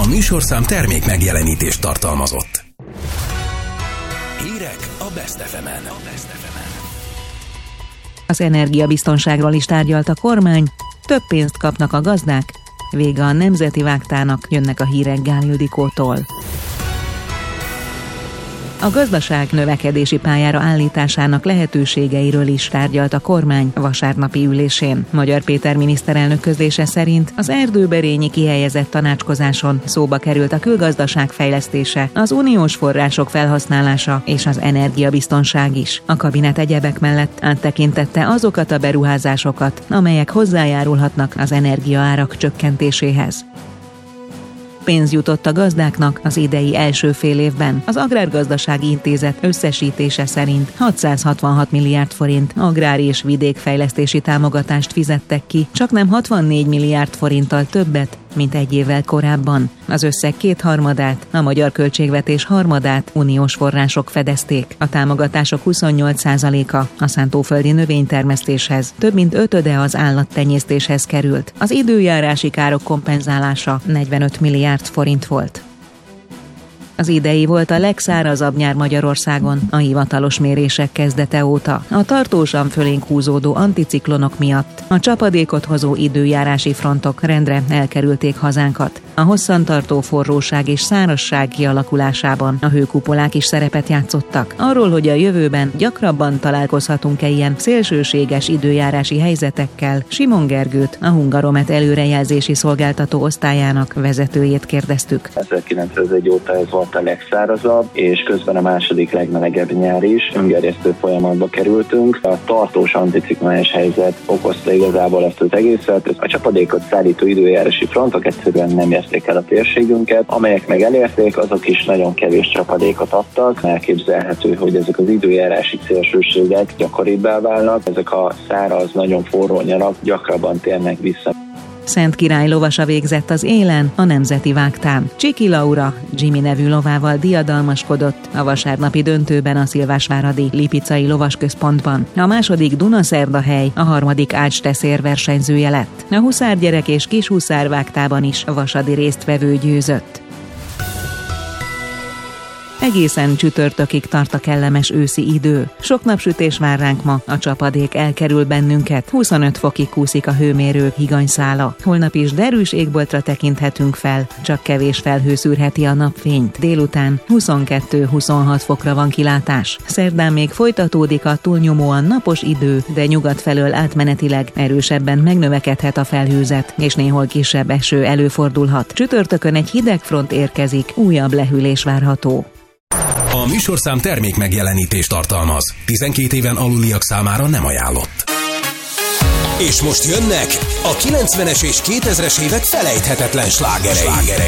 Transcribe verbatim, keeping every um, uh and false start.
műsorszám termék megjelenítést tartalmazott. Hírek a Best ef emen. Az energiabiztonságról is tárgyalt a kormány, több pénzt kapnak a gazdák, vége a nemzeti vágtának, jönnek a hírek Gál Ildikótól. A gazdaság növekedési pályára állításának lehetőségeiről is tárgyalt a kormány vasárnapi ülésén. Magyar Péter miniszterelnök közlése szerint az erdőberényi kihelyezett tanácskozáson szóba került a külgazdaság fejlesztése, az uniós források felhasználása és az energiabiztonság is. A kabinet egyebek mellett áttekintette azokat a beruházásokat, amelyek hozzájárulhatnak az energiaárak csökkentéséhez. Pénz jutott a gazdáknak az idei első fél évben. Az Agrárgazdasági Intézet összesítése szerint hatszázhatvanhat milliárd forint agrár- és vidékfejlesztési támogatást fizettek ki, csaknem hatvannégy milliárd forinttal többet, mint egy évvel korábban. Az összeg kétharmadát, a magyar költségvetés harmadát uniós források fedezték. A támogatások huszonnyolc százaléka a szántóföldi növénytermesztéshez, több mint ötöde az állattenyésztéshez került. Az időjárási károk kompenzálása negyvenöt milliárd forint volt. Az idei volt a legszárazabb nyár Magyarországon a hivatalos mérések kezdete óta. A tartósan fölénk húzódó anticiklonok miatt a csapadékot hozó időjárási frontok rendre elkerülték hazánkat. A hosszantartó forróság és szárazság kialakulásában a hőkupolák is szerepet játszottak. Arról, hogy a jövőben gyakrabban találkozhatunk-e ilyen szélsőséges időjárási helyzetekkel, Simon Gergőt, a Hungaromet előrejelzési szolgáltató osztályának vezetőjét kérdeztük. ezerkilencszázegy óta ez volt a legszárazabb, és közben a második legmelegebb nyár is. Öngerjesztő folyamatba kerültünk. A tartós anticiklonális helyzet okozta igazából ezt az egészet. A csapadékot szállító időjárási frontok egyszerűen nem érték el a térségünket. Amelyek meg elérték, azok is nagyon kevés csapadékot adtak. Elképzelhető, hogy ezek az időjárási szélsőségek gyakoribbá válnak. Ezek a száraz, nagyon forró nyarak gyakrabban térnek vissza. Szent Király lovasa végzett az élen a nemzeti vágtán. Csiki Laura, Jimmy nevű lovával diadalmaskodott a vasárnapi döntőben a szilvásváradi Lipicai Lovasközpontban. A második Dunaszerdahely, a harmadik Ács-Teszér versenyzője lett. A huszárgyerek és kis huszár vágtában is vasadi résztvevő győzött. Egészen csütörtökig tart a kellemes őszi idő. Sok napsütés vár ránk ma, a csapadék elkerül bennünket. huszonöt fokig kúszik a hőmérő higanyszála. Holnap is derűs égboltra tekinthetünk fel, csak kevés felhő szűrheti a napfényt. Délután huszonkettő-huszonhat fokra van kilátás. Szerdán még folytatódik a túlnyomóan napos idő, de nyugat felől átmenetileg erősebben megnövekedhet a felhőzet, és néhol kisebb eső előfordulhat. Csütörtökön egy hideg front érkezik, újabb lehűlés várható. A műsorszám termék megjelenítést tartalmaz. tizenkét éven aluliak számára nem ajánlott. És most jönnek a kilencvenes és kétezres évek felejthetetlen slágerei.